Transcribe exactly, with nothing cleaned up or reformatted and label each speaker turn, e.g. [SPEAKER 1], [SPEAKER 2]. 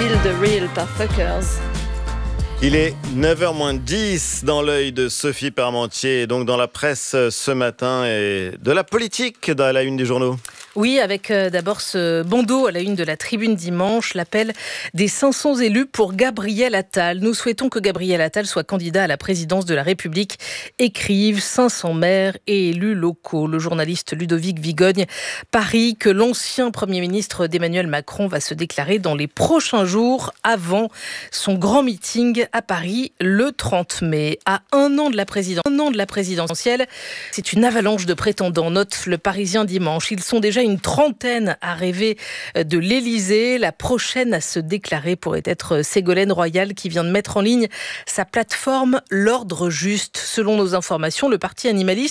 [SPEAKER 1] Feel the Real par Fuckers.
[SPEAKER 2] Il est neuf heures moins dix dans l'œil de Sophie Parmentier, donc dans la presse ce matin, et de la politique dans la une des journaux.
[SPEAKER 3] Oui, avec euh, d'abord ce bandeau à la une de la Tribune dimanche, l'appel des cinq cents élus pour Gabriel Attal. Nous souhaitons que Gabriel Attal soit candidat à la présidence de la République, écrivent cinq cents maires et élus locaux. Le journaliste Ludovic Vigogne parie que l'ancien Premier ministre d'Emmanuel Macron va se déclarer dans les prochains jours avant son grand meeting à Paris le trente mai. À un an de la présidence, un an de la présidentielle, c'est une avalanche de prétendants, note Le Parisien dimanche. Ils sont déjà une trentaine à rêver de l'Élysée. La prochaine à se déclarer pourrait être Ségolène Royal, qui vient de mettre en ligne sa plateforme L'Ordre Juste. Selon nos informations, le parti animaliste